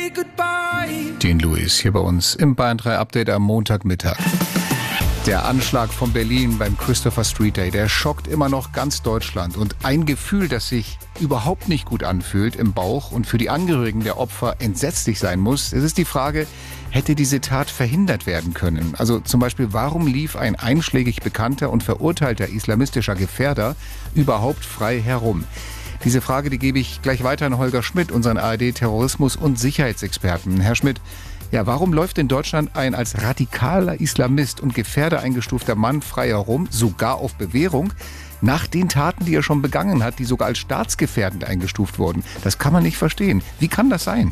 Dean Lewis hier bei uns im Bayern 3 Update am Montagmittag. Der Anschlag von Berlin beim Christopher Street Day, der schockt immer noch ganz Deutschland. Und ein Gefühl, das sich überhaupt nicht gut anfühlt im Bauch und für die Angehörigen der Opfer entsetzlich sein muss, es ist die Frage, hätte diese Tat verhindert werden können? Also zum Beispiel, warum lief ein einschlägig bekannter und verurteilter islamistischer Gefährder überhaupt frei herum? Diese Frage, die gebe ich gleich weiter an Holger Schmidt, unseren ARD-Terrorismus- und Sicherheitsexperten. Herr Schmidt, ja, warum läuft in Deutschland ein als radikaler Islamist und Gefährder eingestufter Mann frei herum, sogar auf Bewährung, nach den Taten, die er schon begangen hat, die sogar als staatsgefährdend eingestuft wurden? Das kann man nicht verstehen. Wie kann das sein?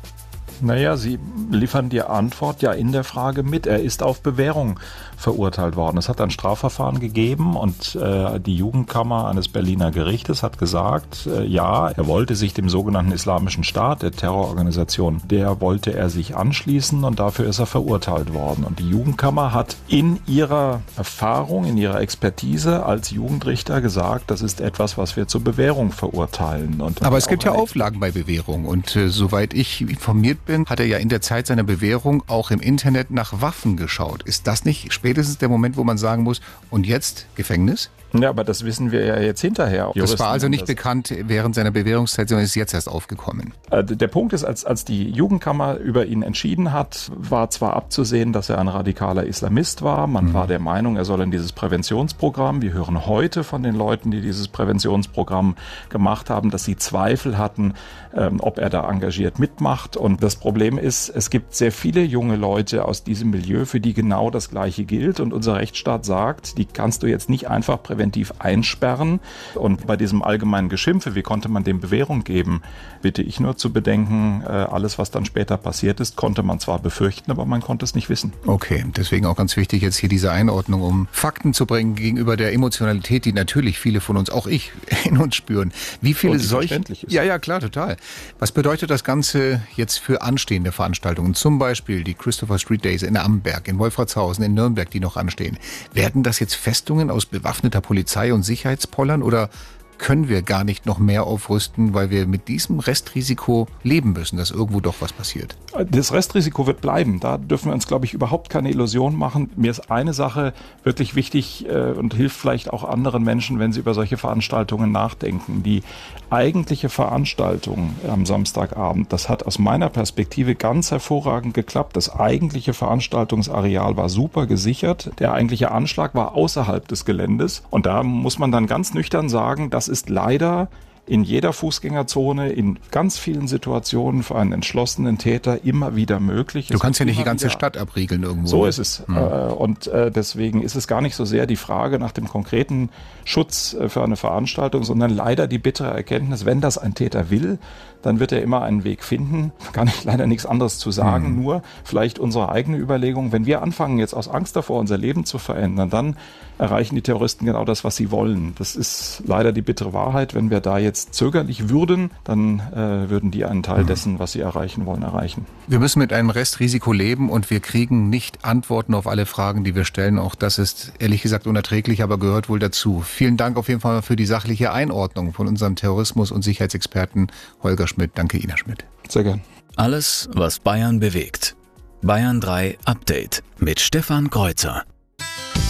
Naja, Sie liefern die Antwort ja in der Frage mit. Er ist auf Bewährung verurteilt worden. Es hat ein Strafverfahren gegeben und die Jugendkammer eines Berliner Gerichtes hat gesagt, ja, er wollte sich dem sogenannten Islamischen Staat, der Terrororganisation, der wollte er sich anschließen und dafür ist er verurteilt worden. Und die Jugendkammer hat in ihrer Erfahrung, in ihrer Expertise als Jugendrichter gesagt, das ist etwas, was wir zur Bewährung verurteilen. Aber es gibt ja Auflagen bei Bewährung und soweit ich informiert bin, hat er ja in der Zeit seiner Bewährung auch im Internet nach Waffen geschaut. Ist das nicht spätestens der Moment, wo man sagen muss, und jetzt Gefängnis? Ja, aber das wissen wir ja jetzt hinterher. Das war also nicht bekannt während seiner Bewährungszeit, sondern ist jetzt erst aufgekommen. Der Punkt ist, als die Jugendkammer über ihn entschieden hat, war zwar abzusehen, dass er ein radikaler Islamist war. Man war der Meinung, er soll in dieses Präventionsprogramm. Wir hören heute von den Leuten, die dieses Präventionsprogramm gemacht haben, dass sie Zweifel hatten, ob er da engagiert mitmacht. Und das Problem ist, es gibt sehr viele junge Leute aus diesem Milieu, für die genau das Gleiche gilt. Und unser Rechtsstaat sagt, die kannst du jetzt nicht einfach präventiv einsperren. Und bei diesem allgemeinen Geschimpfe, wie konnte man dem Bewährung geben, bitte ich nur zu bedenken, alles, was dann später passiert ist, konnte man zwar befürchten, aber man konnte es nicht wissen. Okay, deswegen auch ganz wichtig jetzt hier diese Einordnung, um Fakten zu bringen gegenüber der Emotionalität, die natürlich viele von uns, auch ich, in uns spüren. Wie viele solche... Ja, klar, total. Was bedeutet das Ganze jetzt für anstehende Veranstaltungen? Zum Beispiel die Christopher Street Days in Amberg, in Wolfratshausen, in Nürnberg, die noch anstehen. Werden das jetzt Festungen aus bewaffneter Polizei und Sicherheitspollern oder können wir gar nicht noch mehr aufrüsten, weil wir mit diesem Restrisiko leben müssen, dass irgendwo doch was passiert? Das Restrisiko wird bleiben. Da dürfen wir uns, glaube ich, überhaupt keine Illusion machen. Mir ist eine Sache wirklich wichtig und hilft vielleicht auch anderen Menschen, wenn sie über solche Veranstaltungen nachdenken. Die eigentliche Veranstaltung am Samstagabend, das hat aus meiner Perspektive ganz hervorragend geklappt. Das eigentliche Veranstaltungsareal war super gesichert. Der eigentliche Anschlag war außerhalb des Geländes. Und da muss man dann ganz nüchtern sagen, das ist leider in jeder Fußgängerzone, in ganz vielen Situationen für einen entschlossenen Täter immer wieder möglich. Du kannst ja nicht die ganze Stadt abriegeln irgendwo. So ist es. Und deswegen ist es gar nicht so sehr die Frage nach dem konkreten Schutz für eine Veranstaltung, sondern leider die bittere Erkenntnis, wenn das ein Täter will, dann wird er immer einen Weg finden. Kann ich leider nichts anderes zu sagen, nur vielleicht unsere eigene Überlegung. Wenn wir anfangen, jetzt aus Angst davor unser Leben zu verändern, dann erreichen die Terroristen genau das, was sie wollen. Das ist leider die bittere Wahrheit. Wenn wir da jetzt zögerlich würden, dann würden die einen Teil dessen, was sie erreichen wollen, erreichen. Wir müssen mit einem Restrisiko leben und wir kriegen nicht Antworten auf alle Fragen, die wir stellen. Auch das ist ehrlich gesagt unerträglich, aber gehört wohl dazu. Vielen Dank auf jeden Fall für die sachliche Einordnung von unserem Terrorismus- und Sicherheitsexperten Holger Schmidt. Danke Ihnen, Herr Schmidt. Sehr gern. Alles, was Bayern bewegt. Bayern 3 Update mit Stefan Kreuzer.